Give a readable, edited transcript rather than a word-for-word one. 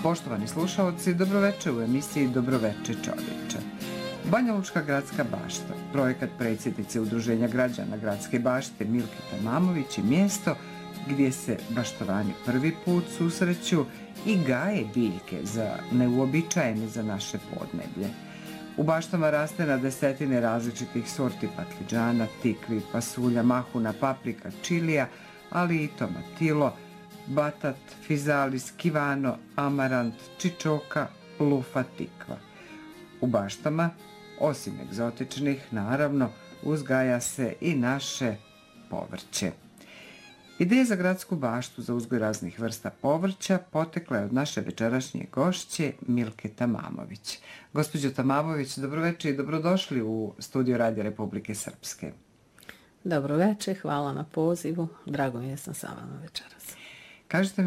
Poštovani slušalci, dobroveče u emisiji Dobroveče čovječe. Banjalučka gradska bašta, projekat predsjednice Udruženja građana Gradske bašte Milke Tamamović je mjesto gdje se baštovani prvi put susreću i gaje biljke za neuobičajene za naše podneblje. U baštama raste na desetine različitih sorti patliđana, tikvi, pasulja, mahuna, paprika, čilija, ali i tomatilo, batat, fizalis, kivano, amarant, čičoka, lufa, tikva. U baštama, osim egzotičnih, naravno, uzgaja se i naše povrće. Ideja za gradsku baštu za uzgoj raznih vrsta povrća potekla je od naše večerašnje gošće Milke Tamamović. Gospođo Tamamović, dobroveče i dobrodošli u studio Radija Republike Srpske. Dobroveče, hvala na pozivu. Drago mi je da sam sa vama večeras. Kažete